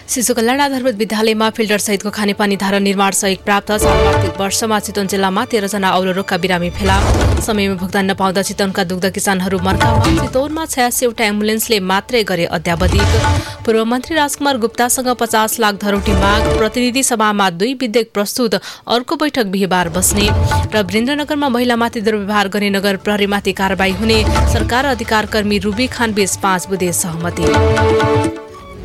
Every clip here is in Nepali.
शिशु कल्याण आधारभूत विद्यालयमा फिल्टर सहितको खानेपानी धारा निर्माण सहयोग प्राप्त। चालु आर्थिक वर्षमा चितवन जिल्लामा 13 जना औलो रोगका बिरामी फेला। समयमा भुक्तान नपाउँदा चितवनका दुग्ध किसानहरू मर्कामा। चितवनमा 86 वटा एम्बुलेन्सले मात्रै गरे अद्यावधिक। पूर्व मन्त्री राजकुमार गुप्तासँग 50 लाख धरोटी माग। प्रतिनिधि सभामा 2 विधेयक प्रस्तुत। अर्को बैठक बिहीबार बस्ने। र वीरेन्द्रनगरमा महिलामाथि दुर्व्यवहार गर्ने नगर प्रहरीमाथि कारबाही हुने। सरकार अधिकारकर्मी रुबी खान बीच 5 बुँदे सहमति।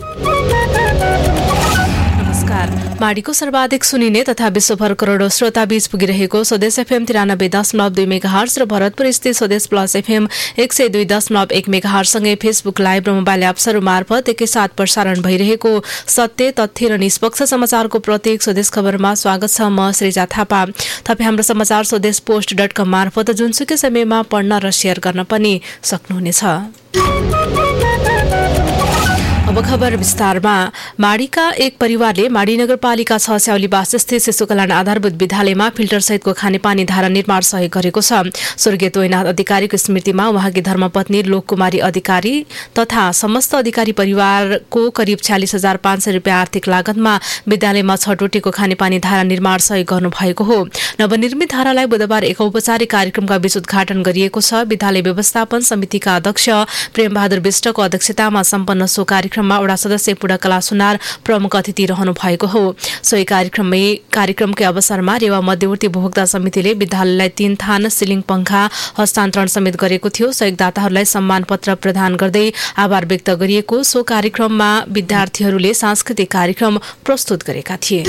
माडीको सर्वाधिक सुनिने तथा विश्वभर करोडौं श्रोता बीच पुगिरहेको स्वदेश एफएम 93.2 मेगाहर्ज र भरतपुर स्थित स्वदेश प्लस एफएम 102.1 मेगाहर्ज सँगै फेसबुक लाइभ र मोबाइल एप्सहरू मार्फत एकैसाथ प्रसारण भइरहेको सत्य तथ्य र निष्पक्ष समाचारको प्रतीक स्वदेश खबरमा स्वागत छ। म श्रीजा थापा। तपाईँ हाम्रो समाचार स्वदेशपोस्ट.com मार्फत जुनसुकै समयमा पढ्न र सेयर गर्न पनि सक्नुहुनेछ। अब खबर विस्तारमा। माडीका एक परिवारले माडी नगरपालिका 6 स्याउलीवास स्थित शिशु कल्याण आधारभूत विद्यालयमा फिल्टर सहितको खानेपानी धारा निर्माण सहयोग गरेको छ। स्वर्गीय तोयनाथ अधिकारीको स्मृतिमा उहाँकी धर्मपत्नी लोककुमारी अधिकारी तथा समस्त अधिकारी परिवारको करिब 46,500 रुपियाँ आर्थिक लागतमा विद्यालयमा 6 टोटीको खानेपानी धारा निर्माण सहयोग गर्नुभएको हो। नवनिर्मित धारालाई बुधबार एक औपचारिक कार्यक्रमका बीच उद्घाटन गरिएको छ। विद्यालय व्यवस्थापन समितिका अध्यक्ष प्रेमबहादुर विष्टको अध्यक्षतामा सम्पन्न सो कार्यक्रममा वडा सदस्य पूर्णकला सुनार प्रमुख अतिथि रहनु भएको हो। सोही कार्यक्रमकै अवसरमा रेवा मध्यवर्ती उपभोक्ता समितिले विद्यालयलाई 3 थान सिलिङ पंखा हस्तान्तरण समेत गरेको थियो। सहयोगदाताहरूलाई सम्मान पत्र प्रदान गर्दै आभार व्यक्त गरिएको सो कार्यक्रममा विद्यार्थीहरूले सांस्कृतिक कार्यक्रम प्रस्तुत गरेका थिए।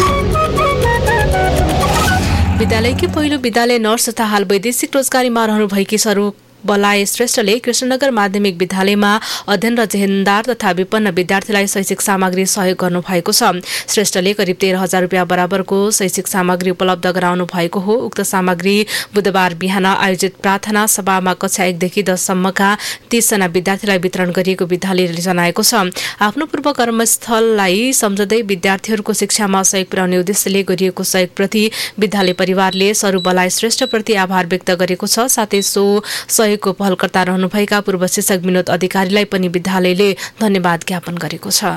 विद्यालयकी पहिलो विद्यालय नर्स तथा हाल वैदेशिक रोजगारीमा रहनुभएकी सरू बलाय श्रेष्ठले कृष्णनगर माध्यमिक विद्यालयमा अध्ययन र जेहेन्दार तथा विपन्न विद्यार्थीलाई शैक्षिक सामग्री सहयोग गर्नुभएको छ। श्रेष्ठले करिब 13,000 रुपियाँ बराबरको शैक्षिक सामग्री उपलब्ध गराउनु भएको हो। उक्त सामग्री बुधबार बिहान आयोजित प्रार्थना सभामा कक्षा 1 देखि 10 सम्मका 30 जना विद्यार्थीलाई वितरण गरिएको विद्यालयले जनाएको छ। आफ्नो पूर्व कर्मस्थललाई सम्झँदै विद्यार्थीहरूको शिक्षामा सहयोग पुर्याउने उद्देश्यले गरिएको सहयोगप्रति विद्यालय परिवारले सरू बलाय श्रेष्ठप्रति आभार व्यक्त गरेको छ। साथै सो सहयोगको पहलकर्ता रहनुभएका पूर्व शिक्षक विनोद अधिकारीलाई पनि विद्यालयले धन्यवाद ज्ञापन गरेको छ।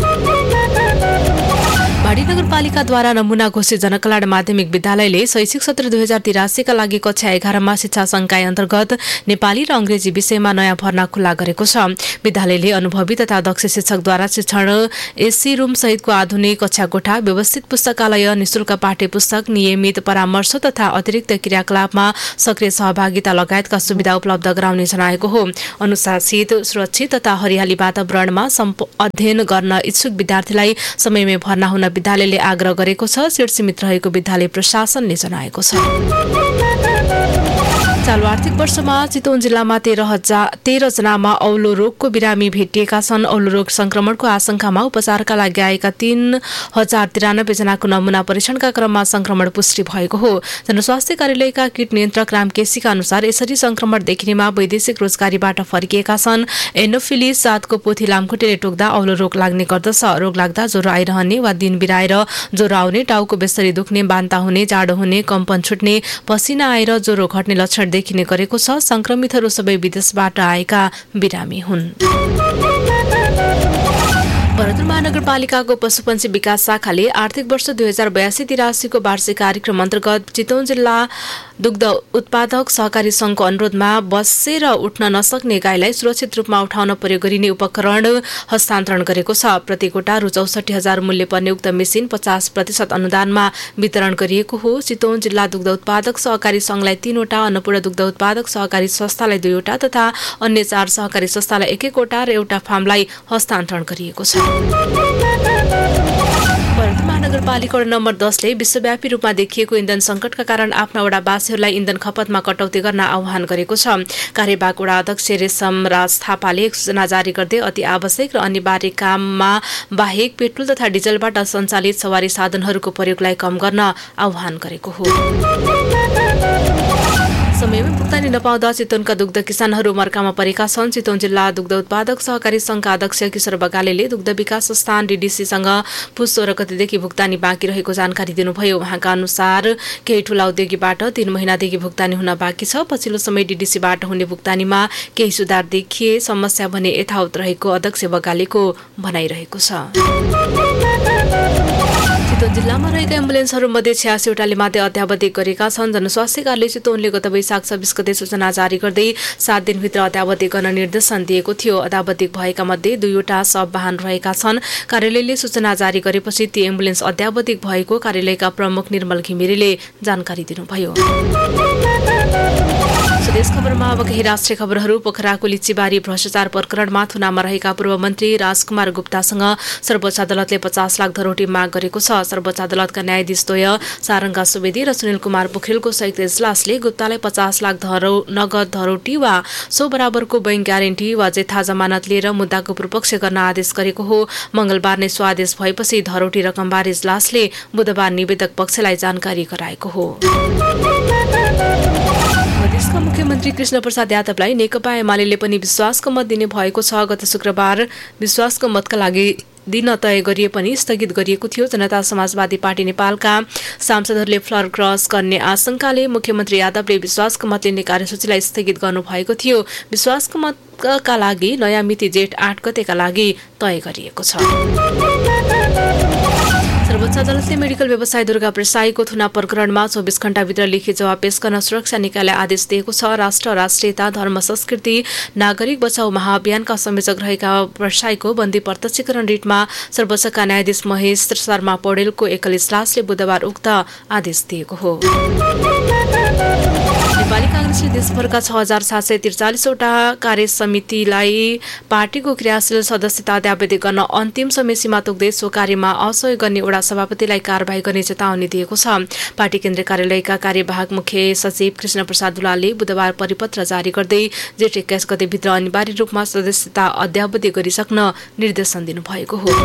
माडी नगरपालिकाद्वारा नमूना घोषित जनकल्याण माध्यमिक विद्यालयले शैक्षिक सत्र 2083 का लागि कक्षा 11 मा शिक्षा संकाय अन्तर्गत नेपाली र अंग्रेजी विषयमा नयाँ भर्ना खुल्ला गरेको छ। विद्यालयले अनुभवी तथा दक्ष शिक्षकद्वारा शिक्षण एसी रूम सहितको आधुनिक कक्षा कोठा, व्यवस्थित पुस्तकालय, निशुल्क पाठ्य पुस्तक, नियमित परामर्श तथा अतिरिक्त क्रियाकलापमा सक्रिय सहभागिता लगायतका सुविधा उपलब्ध गराउने जनाएको हो। अनुशासित, सुरक्षित तथा हरियाली वातावरणमा अध्ययन गर्न इच्छुक विद्यार्थीलाई समयमै भर्ना हुन विद्यालयले आग्रह गरेको छ। सीट सीमित रहेको विद्यालय प्रशासनले जनाएको छ। चालु आर्थिक वर्षमा चितवन जिल्लामा 13 जनामा औलो रोगको बिरामी भेटिएका छन्। औलो रोग संक्रमणको आशंकामा उपचारका लागि आएका 3,093 जनाको नमूना परीक्षणका क्रममा संक्रमण पुष्टि भएको हो। जनस्वास्थ्य कार्यालयका कीट नियन्त्रक राम केसीका अनुसार यसरी संक्रमण देखिनेमा वैदेशिक रोजगारीबाट फर्किएका छन्। एनोफिलिस जातको पोथी लामखुट्टेले टोक्दा औलो रोग लाग्ने गर्दछ। रोग लाग्दा ज्वरो आइरहने वा दिन बिराएर ज्वरो आउने, टाउको बेस्तरी दुख्ने, बान्ता हुने, जाडो हुने, कम्पन छुट्ने, पसिना आएर ज्वरो घट्ने लक्षण देखिने गरेको छ। संक्रमितहरू सबै विदेशबाट आएका बिरामी हुन्। भरतपुर महानगरपालिकाको पशुपन्छी विकास शाखाले आर्थिक वर्ष 2082-83 को वार्षिक कार्यक्रम अन्तर्गत चितवन जिल्ला दुग्ध उत्पादक सहकारी संघको अनुरोधमा बसेर उठ्न नसक्ने गाईलाई सुरक्षित रूपमा उठाउन प्रयोग गरिने उपकरण हस्तान्तरण गरेको छ। प्रति कोटा रु 64,000 मूल्य पर्ने उक्त मेसिन 50% अनुदानमा वितरण गरिएको हो। चितवन जिल्ला दुग्ध उत्पादक सहकारी संघलाई 3 वटा, अन्नपूर्ण दुग्ध उत्पादक सहकारी संस्थालाई 2 वटा तथा अन्य 4 सहकारी संस्थालाई 1-1 वटा र एउटा फार्मलाई हस्तान्तरण गरिएको छ। भरतपुर महानगरपालिका नम्बर 10 ले विश्वव्यापी रूपमा देखिएको इन्धन संकटका कारण आफ्ना वडावासीहरूलाई इन्धन खपतमा कटौती गर्न आह्वान गरेको छ। कार्यवाहक वडा अध्यक्ष रेशम राज थापाले सूचना जारी गर्दै अति आवश्यक र अनिवार्य काममा बाहेक पेट्रोल तथा डिजलबाट सञ्चालित सवारी साधनहरूको प्रयोगलाई कम गर्न आह्वान गरेको हो। समयमै भुक्तानी नपाउँदा चितवनका दुग्ध किसानहरू मर्कामा परेका छन्। चितवन जिल्ला दुग्ध उत्पादक सहकारी संघका अध्यक्ष किशोर बगालेले दुग्ध विकास संस्थान डीडीसीसँग पुस 16 गतेदेखि भुक्तानी बाँकी रहेको जानकारी दिनुभयो। उहाँका अनुसार केही ठूला उद्योगीबाट 3 महिनादेखि भुक्तानी हुन बाँकी छ। पछिल्लो समय डीडीसीबाट हुने भुक्तानीमा केही सुधार देखिए, समस्या भने यथावत रहेको अध्यक्ष बगालेको भनाइरहेको छ। चितवन जिल्लामा रहेका एम्बुलेन्सहरूमध्ये 86 वटाले मात्रै अध्यावधिक गरेका छन्। जनस्वास्थ्य कार्यालय चितवनले गत वैशाख 26 गते सूचना जारी गर्दै 7 दिनभित्र अध्यावधिक गर्न निर्देशन दिएको थियो। अध्यावधिक भएका मध्ये 2 वटा सब वाहन रहेका छन्। कार्यालयले सूचना जारी गरेपछि ती एम्बुलेन्स अध्यावधिक भएको कार्यालयका प्रमुख निर्मल घिमिरेले जानकारी दिनुभयो। स्वदेश खबरमा अब केही राष्ट्रिय खबरहरू। पोखराको लिच्चीबारी भ्रष्टाचार प्रकरणमा थुनामा रहेका पूर्व मन्त्री राजकुमार गुप्तासँग सर्वोच्च अदालतले 50 लाख धरोटी माग गरेको छ। सर्वोच्च अदालतका न्यायाधीश द्वय सारङ्गा सुवेदी र सुनिल कुमार पोखरेलको संयुक्त इजलासले गुप्तालाई 50 लाख नगद धरोटी वा सो बराबरको बैंक ग्यारेन्टी वा जेठा जमानत लिएर मुद्दाको पूर्वपक्ष गर्न आदेश गरेको हो। मंगलबार नै सो आदेश भएपछि धरोटी रकमबारे इजलासले बुधबार निवेदक पक्षलाई जानकारी गराएको हो। प्रदेशका मुख्यमन्त्री कृष्ण प्रसाद यादवलाई नेकपा एमाले पनि विश्वासको मत दिने भएको छ। गत शुक्रबार विश्वासको मतका लागि दिन तय गरिए पनि स्थगित गरिएको थियो। जनता समाजवादी पार्टी नेपालका सांसदहरूले फ्लर क्रस गर्ने आशंकाले मुख्यमन्त्री यादवले विश्वासको मत लिने कार्यसूचीलाई स्थगित गर्नुभएको थियो। विश्वासको मतका लागि नयाँ मिति जेठ 8 गतेका लागि तय गरिएको छ। सर्वोच्च अदालतले मेडिकल व्यवसायी दुर्गा प्रसाईको थुना प्रकरणमा 24 घण्टाभित्र लिखित जवाब पेश गर्न सुरक्षा निकायलाई आदेश दिएको छ। राष्ट्र, राष्ट्रियता, धर्म, संस्कृति, नागरिक बचाउ महाअभियानका संयोजक रहेका प्रसाईको बन्दी प्रत्यक्षीकरण रिटमा सर्वोच्चका न्यायाधीश महेश शर्मा पौडेलको एकल इजलासले बुधबार उक्त आदेश दिएको हो। नेपाली कांग्रेसले देशभरका 6743 वटा कार्य समितिलाई पार्टीको क्रियाशील सदस्यता अध्यावधिक गर्न अन्तिम समय सीमा तोक्दै सो कार्यमा असहयोग गर्ने वडा सभापतिलाई कारबाही गर्ने चेतावनी दिएको छ। पार्टी केन्द्रीय कार्यालयका कार्यवाहक मुख्य सचिव कृष्ण प्रसाद दुलालले बुधबार परिपत्र जारी गर्दै जेठ 21 गतेभित्र अनिवार्य रूपमा सदस्यता अध्यावधिक गरिसक्न निर्देशन दिनुभएको हो।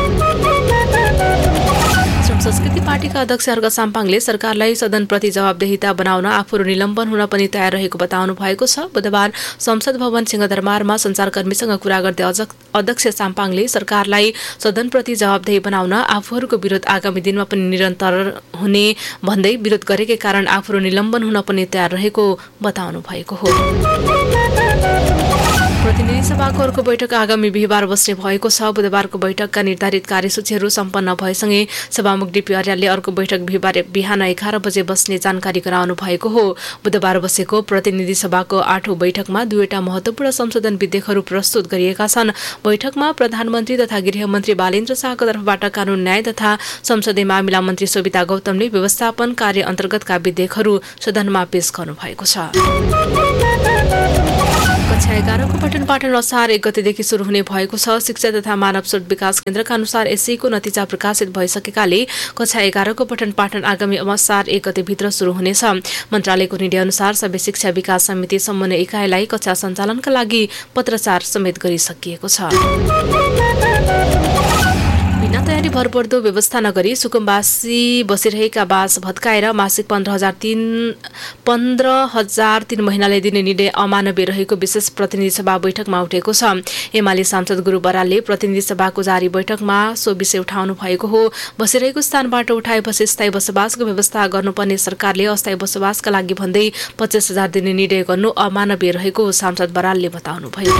संस्कृति पार्टीका अध्यक्ष अर्घ साम्पाङले सरकारलाई सदनप्रति जवाबदेहिता बनाउन आफूहरू निलम्बन हुन पनि तयार रहेको बताउनु भएको छ। बुधबार संसद भवन सिंहदरबारमा सञ्चारकर्मीसँग कुरा गर्दै अध्यक्ष साम्पाङले सरकारलाई सदनप्रति जवाबदेही बनाउन आफूहरूको विरोध आगामी दिनमा पनि निरन्तर हुने भन्दै विरोध गरेकै कारण आफूहरू निलम्बन हुन पनि तयार रहेको बताउनु भएको हो। प्रतिनिधि सभाको अर्को बैठक आगामी बिहिबार बस्ने भएको छ। बुधबारको बैठकका निर्धारित कार्यसूचीहरू सम्पन्न भएसँगै सभामुख डीपी आर्यालले अर्को बैठक बिहिबार बिहान 11 बजे बस्ने जानकारी गराउनु भएको हो। बुधबार बसेको प्रतिनिधि सभाको 8औं बैठकमा 2वटा महत्वपूर्ण संशोधन विधेयकहरू प्रस्तुत गरिएका छन्। बैठकमा प्रधानमन्त्री तथा गृहमन्त्री बालेन्द्र शाहको तर्फबाट कानून न्याय तथा संसदीय मामिला मन्त्री सोभिता गौतमले व्यवस्थापन कार्य अन्तर्गतका विधेयकहरू सदनमा पेश गर्नुभएको छ। कक्षा 11 को पठन पाठन असार 1 गतेदेखि सुरु हुने भएको छ। शिक्षा तथा मानव स्रोत विकास केन्द्रका अनुसार एसईको नतिजा प्रकाशित भइसकेकाले कक्षा 11 को पठन पाठन आगामी असार 1 गतेभित्र सुरु हुनेछ। मन्त्रालयको निर्णय अनुसार सबै शिक्षा विकास समिति समन्वय इकाइलाई कक्षा सञ्चालनका लागि पत्राचार समेत गरिसकिएको छ। बिना तयारी भरपर्दो व्यवस्था नगरी सुकुम्बासी बसिरहेका बास भत्काएर मासिक 15,000 3 महिनाले दिने निर्णय अमानवीय रहेको विशेष प्रतिनिधि सभा बैठकमा उठेको छ। एमाले सांसद गुरु बरालले प्रतिनिधि सभाको जारी बैठकमा सो विषय उठाउनु भएको हो। बसिरहेको स्थानबाट उठाएपछि स्थायी बसोबासको व्यवस्था गर्नुपर्ने सरकारले अस्थायी बसोबासका लागि भन्दै 25,000 दिने निर्णय गर्नु अमानवीय रहेको सांसद बरालले बताउनुभयो।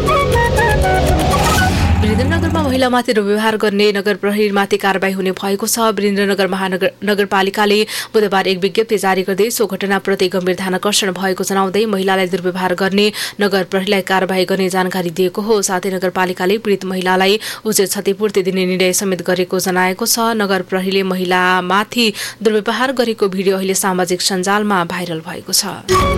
वीरेन्द्रनगरमा महिलामाथि दुर्व्यवहार गर्ने नगर प्रहरीमाथि कारबाही हुने भएको छ। वीरेन्द्रनगर महानगरपालिकाले बुधबार एक विज्ञप्ति जारी गर्दै सो घटनाप्रति गम्भीर ध्यानाकर्षण भएको जनाउँदै महिलालाई दुर्व्यवहार गर्ने नगर प्रहरीलाई कारबाही गर्ने जानकारी दिएको हो। साथै नगरपालिकाले पीडित महिलालाई उचित क्षतिपूर्ति दिने निर्णय समेत गरेको जनाएको छ। नगर प्रहरीले महिलामाथि दुर्व्यवहार गरेको भिडियो अहिले सामाजिक सञ्जालमा भाइरल भएको छ।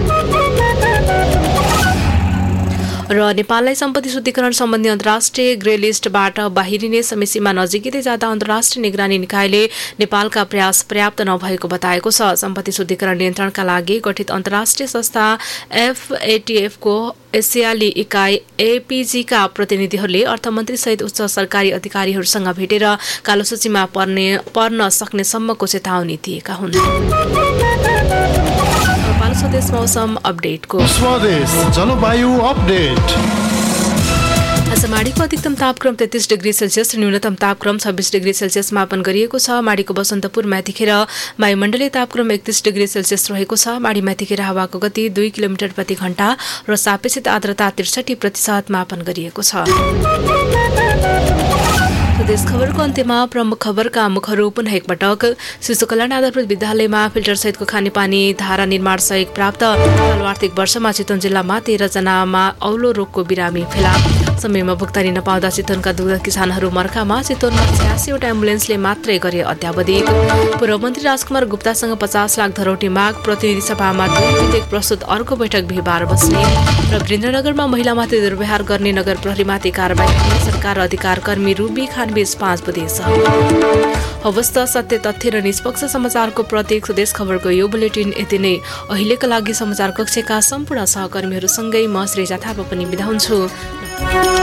र नेपाललाई सम्पत्ति शुद्धिकरण सम्बन्धी अन्तर्राष्ट्रिय ग्रे लिस्टबाट बाहिरिने समयसीमा नजिकै जाँदा अन्तर्राष्ट्रिय निगरानी निकायले नेपालका प्रयास पर्याप्त नभएको बताएको छ। सम्पत्ति शुद्धिकरण नियन्त्रणका लागि गठित अन्तर्राष्ट्रिय संस्था FATF को एसियाली इकाइ APG का प्रतिनिधिहरूले अर्थमन्त्री सहित उच्च सरकारी अधिकारीहरूसँग भेटेर कालो सूचीमा पर्न सक्ने सम्मको चेतावनी दिएका हुन्। स्वदेश मौसम अपडेटको। स्वदेश जलवायु अपडेट। आज माडीको अधिकतम तापक्रम 33 डिग्री सेल्सियस र न्यूनतम तापक्रम 26 डिग्री सेल्सियस मापन गरिएको छ। माडीको बसन्तपुरमा यतिखेर वायुमण्डलीय तापक्रम 31 डिग्री सेल्सियस रहेको छ। माडीमा यतिखेर हावाको गति 2 किलोमिटर प्रति घण्टा र सापेक्षिक आर्द्रता 63% मापन गरिएको छ। प्रदेश खबरको अन्त्यमा प्रमुख खबरका मुखहरू पुनः एकपटक। शिशु कल्याण आधारभूत विद्यालयमा फिल्टर सहितको खानेपानी धारा निर्माण सहयोग प्राप्त। चालु आर्थिक वर्षमा चितवन जिल्लामा 13 जनामा औलो रोगको बिरामी फेला। समयमा भुक्तानी नपाउँदा चितवनका दुध किसानहरू मर्कामा। चितवनमा 86 वटा एम्बुलेन्सले मात्रै गरे अत्यावधिक। पूर्व मन्त्री राजकुमार गुप्तासँग 50 लाख धरोटी माग। प्रतिनिधि सभामा 2 विधेयक प्रस्तुत। अर्को बैठक बिहीबार बस्ने। र वीरेन्द्रनगरमा महिलामाथि दुर्व्यवहार गर्ने नगर प्रहरीमाथि कारबाही। सरकार र अधिकार कर्मी रूबी खानबीच 5 बुधे सहमति। अवस्था सत्य तथ्य र निष्पक्ष समाचारको प्रतीक स्वदेश खबरको यो बुलेटिन यति नै। अहिलेका लागि समाचार कक्षका सम्पूर्ण सहकर्मीहरूसँगै म श्रेजा थापा पनि बिदा हुन्छु।